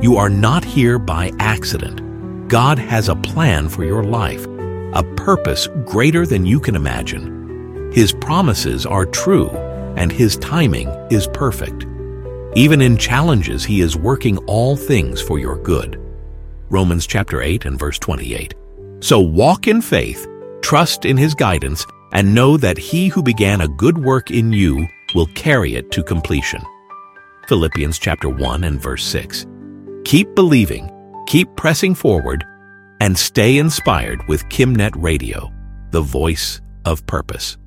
You are not here by accident. God has a plan for your life, a purpose greater than you can imagine. His promises are true, and His timing is perfect. Even in challenges, He is working all things for your good. Romans chapter 8 and verse 28. So walk in faith, trust in His guidance, and know that He who began a good work in you will carry it to completion. Philippians chapter 1 and verse 6. Keep believing, keep pressing forward, and stay inspired with KimNet Radio, the voice of purpose.